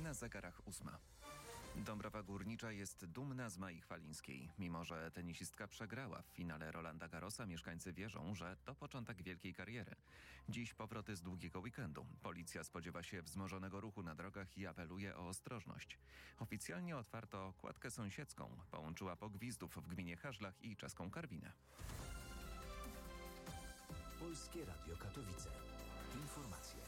Na zegarach 8. Dąbrowa Górnicza jest dumna z Mai Chwalińskiej. Mimo że tenisistka przegrała w finale Rolanda Garrosa, mieszkańcy wierzą, że to początek wielkiej kariery. Dziś powroty z długiego weekendu. Policja spodziewa się wzmożonego ruchu na drogach i apeluje o ostrożność. Oficjalnie otwarto kładkę sąsiedzką. Połączyła pogwizdów w gminie Haszlach i czeską Karwinę. Polskie Radio Katowice. Informacje.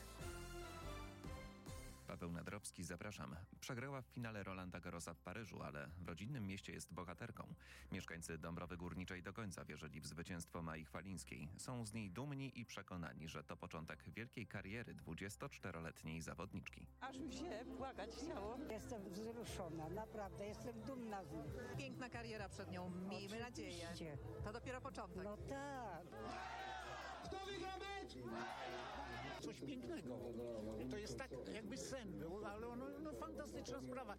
Paweł Nadrowski, zapraszam. Przegrała w finale Rolanda Garrosa w Paryżu, ale w rodzinnym mieście jest bohaterką. Mieszkańcy Dąbrowy Górniczej do końca wierzyli w zwycięstwo Mai Chwalińskiej. Są z niej dumni i przekonani, że to początek wielkiej kariery 24-letniej zawodniczki. Aż mi się płakać chciało. Jestem wzruszona, naprawdę, jestem dumna z niej. Piękna kariera przed nią, miejmy nadzieję. To dopiero początek. No tak. Kto wygra mecz? Coś pięknego. To jest tak jakby sen był, ale fantastyczna sprawa.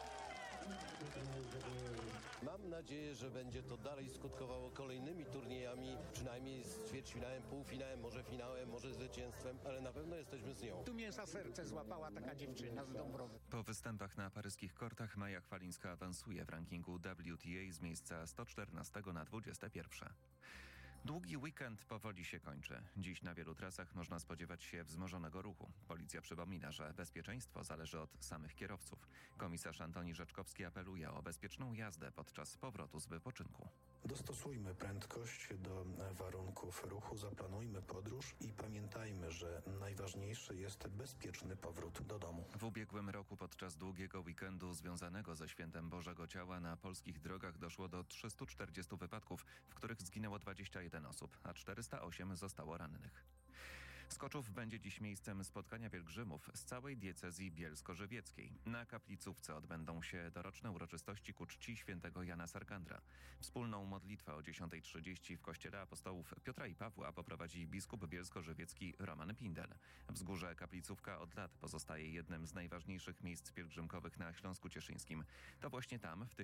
Mam nadzieję, że będzie to dalej skutkowało kolejnymi turniejami, przynajmniej z ćwierćfinałem, półfinałem, może finałem, może zwycięstwem, ale na pewno jesteśmy z nią. Tu mnie za serce złapała taka dziewczyna z Dąbrowy. Po występach na paryskich kortach Maja Chwalińska awansuje w rankingu WTA z miejsca 114 na 21. Długi weekend powoli się kończy. Dziś na wielu trasach można spodziewać się wzmożonego ruchu. Policja przypomina, że bezpieczeństwo zależy od samych kierowców. Komisarz Antoni Rzeczkowski apeluje o bezpieczną jazdę podczas powrotu z wypoczynku. Dostosujmy prędkość do warunków ruchu, zaplanujmy podróż i pamiętajmy, że najważniejszy jest bezpieczny powrót do domu. W ubiegłym roku podczas długiego weekendu związanego ze Świętem Bożego Ciała na polskich drogach doszło do 340 wypadków, w których zginęło 21 osób, a 408 zostało rannych. Skoczów będzie dziś miejscem spotkania pielgrzymów z całej diecezji bielsko-żywieckiej. Na Kaplicówce odbędą się doroczne uroczystości ku czci świętego Jana Sarkandra. Wspólną modlitwę o 10:30 w kościele apostołów Piotra i Pawła poprowadzi biskup bielsko-żywiecki Roman Pindel. Wzgórze Kaplicówka od lat pozostaje jednym z najważniejszych miejsc pielgrzymkowych na Śląsku Cieszyńskim. To właśnie tam w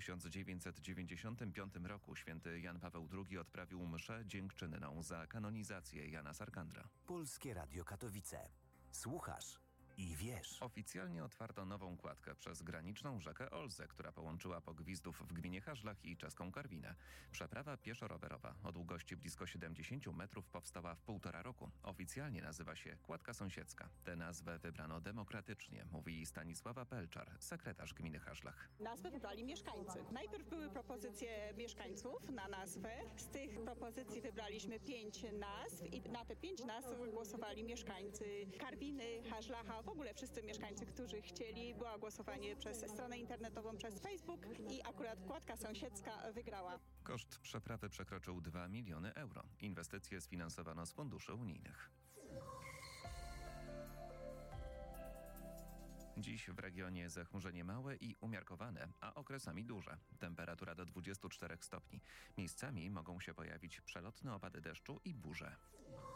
1995 roku święty Jan Paweł II odprawił mszę dziękczynną za kanonizację Jana Sarkandra. Polskie Radio Katowice. Słuchasz i wiesz. Oficjalnie otwarto nową kładkę przez graniczną rzekę Olzę, która połączyła pogwizdów w gminie Haszlach i czeską Karwinę. Przeprawa pieszo-rowerowa o długości blisko 70 metrów powstała w 1,5 roku. Oficjalnie nazywa się Kładka Sąsiedzka. Tę nazwę wybrano demokratycznie, mówi Stanisława Pelczar, sekretarz gminy Haszlach. Nazwę wybrali mieszkańcy. Najpierw były propozycje mieszkańców na nazwę. Z tych propozycji wybraliśmy 5 nazw i na te 5 nazw głosowali mieszkańcy Karwiny, Haszlacha, w ogóle wszyscy mieszkańcy, którzy chcieli. Było głosowanie przez stronę internetową, przez Facebook i akurat Kładka Sąsiedzka wygrała. Koszt przeprawy przekroczył 2 miliony euro. Inwestycje sfinansowano z funduszy unijnych. Dziś w regionie zachmurzenie małe i umiarkowane, a okresami duże. Temperatura do 24 stopni. Miejscami mogą się pojawić przelotne opady deszczu i burze.